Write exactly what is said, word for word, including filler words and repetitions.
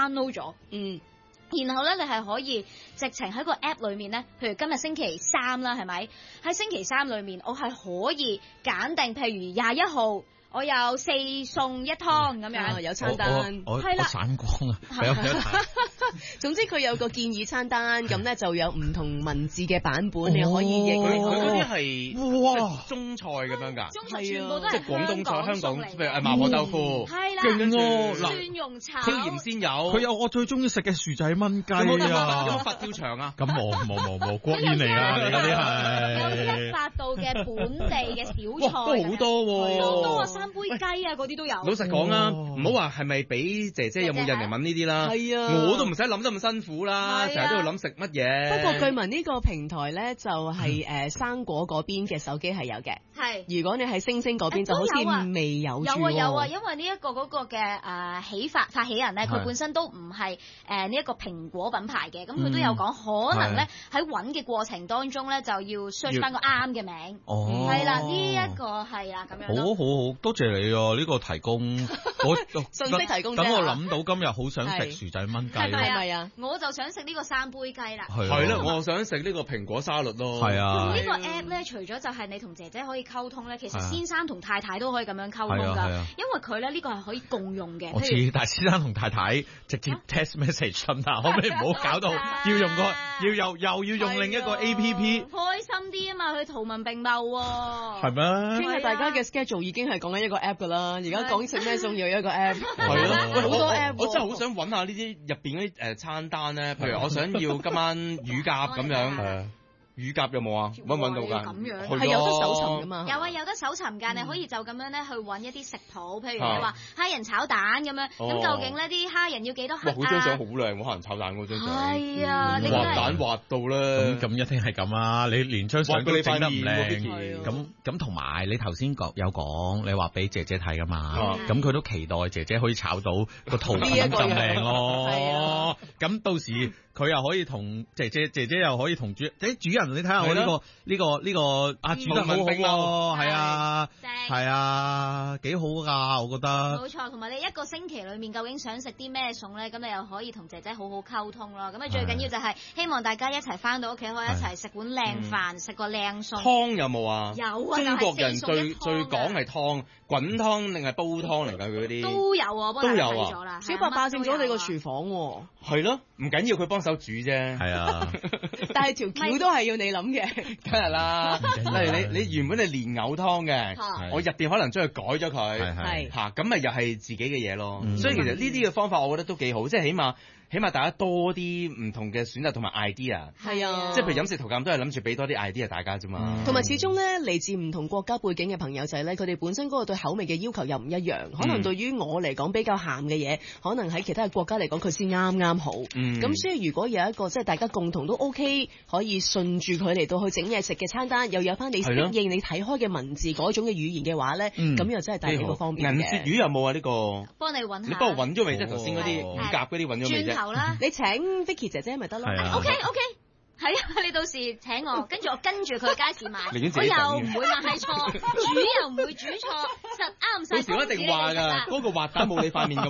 download 咗。 嗯。 然後咧，你係可以直情喺個 app 裏面咧，譬如今日星期三啦，係咪？喺星期三裏面，我係可以揀定，譬如廿一號。我有四餸一湯咁樣、 哦，有餐單， 我我散光啊！ 總之佢有個建議餐單，咁咧就有唔同文字嘅版本，你可以譯。 佢佢嗰啲係哇中菜咁樣㗎， 中菜全部都係即係廣東菜，香港譬如誒麻婆豆腐， 係啦， 勁喎， 蒜蓉炒， 椒鹽先有。 佢有我最中意食嘅薯仔炆雞啊！ 有冇佛跳牆啊？ 咁冇冇冇冇國宴嚟㗎，你嗰啲係有一百度嘅本地嘅小菜， 都好多喎， 好多啊！三杯雞啊，嗰啲都有。 老實講啊，唔好話係咪俾姐姐有冇人嚟問呢啲啦？ 係啊， 我都唔使諗得咁辛苦啦，成日都要諗食乜嘢。 不過據聞呢個平台咧就係誒生果嗰邊嘅手機係有嘅， 係。 如果你喺星星嗰邊就好似未有。 有啊有啊，因為呢一個嗰個嘅誒起發發起人咧，佢本身都唔係誒呢一個蘋果品牌嘅，咁佢都有講可能咧喺揾嘅過程當中咧就要 search 翻個啱嘅名。 哦， 係啦，呢一個係啦咁樣。 好好好，多謝你啊！呢個提供我信息提供。 等我諗到今日好想食薯仔炆雞， 係咪啊？我就想食呢個三杯雞啦。 係啦，我想食呢個蘋果沙律咯。 係啊。 呢個 app 咧，除咗就係你同姐姐可以溝通咧，其實先生同太太都可以咁樣溝通㗎。因為佢咧呢個係可以共用嘅。 我知，但係先生同太太直接 text message 得唔得？可唔可以唔好搞到要用個要又又要用另一個 A P P？ 開心啲啊嘛，佢圖文並茂喎。 係咩？ 聽日大家嘅 schedule 已經係講緊一個 app 㗎啦，而家講食咩餸又有一個 app。 係咯， 好多 app。 我真係好想揾下呢啲入邊嗰啲誒餐單咧，譬如我想要今晚乳鴿咁樣。乳鴿有冇啊？揾唔揾到㗎？ 咁樣係有得搜尋㗎嘛？ 有啊，有得搜尋㗎。你可以就咁樣咧去揾一啲食譜，譬如你話蝦仁炒蛋咁樣，咁究竟呢啲蝦仁要幾多克啊？ 哇！嗰張相好靚喎，蝦仁炒蛋嗰張相。 係啊， 滑蛋滑到咧。 咁咁一定係咁啊！你連張相都整得唔靚， 咁咁咁同埋你頭先講有講，你話俾姐姐睇㗎嘛？咁佢都期待姐姐可以炒到個圖片咁靚咯。咁到時佢又可以同姐姐，姐姐又可以同主誒主人。你睇下我呢個呢個呢個啊煮得好好喎，係啊，係啊，幾好㗎，我覺得。 冇錯，同埋你一個星期裏面究竟想食啲咩餸咧？咁你又可以同姐姐好好溝通咯。咁啊最緊要就係希望大家一齊翻到屋企可以一齊食碗靚飯，食個靚餸。 湯有冇啊？ 有啊， 中國人最最講係湯，滾湯定係煲湯嚟㗎？佢嗰啲都有啊，幫你睇咗啦。 小白霸佔咗你個廚房喎。 係咯，唔緊要，佢幫手煮啫。 係啊， 但係條橋都係要你諗嘅， 梗係啦。例如你你原本係蓮藕湯嘅，我入邊可能將佢改咗佢， 係嚇咁咪又係自己嘅嘢咯。 嗯、 所以其實呢啲嘅方法，我覺得都幾好，即係起碼。起碼大家多啲唔同嘅選擇同埋 idea， 係啊， 即係譬如飲食圖鑑都係諗住俾多啲 idea 大家啫嘛。 同埋始終咧嚟自唔同國家背景嘅朋友仔咧，佢哋本身嗰個對口味嘅要求又唔一樣。可能對於我嚟講比較鹹嘅嘢，可能喺其他嘅國家嚟講佢先啱啱好。咁、嗯、所以如果有一個即係大家共同都 OK，可以順住佢嚟到去整嘢食嘅餐單，又有翻你適應你睇開嘅文字嗰種嘅語言嘅話咧，咁、嗯、又真係帶嚟個方便嘅。 銀鱈魚有冇啊？呢、呢個幫你揾下。 你幫我揾咗未？即係頭先嗰啲乳鴿嗰啲揾咗未啫？ 轉頭啦。 你請 Vicky 姐姐咪得咯。 OK OK，係啊，你到時請我，跟住我跟住佢街市買，我又唔會買錯，煮又唔會煮錯，實啱晒。 到時我一定話㗎，嗰個滑蛋冇你塊面咁。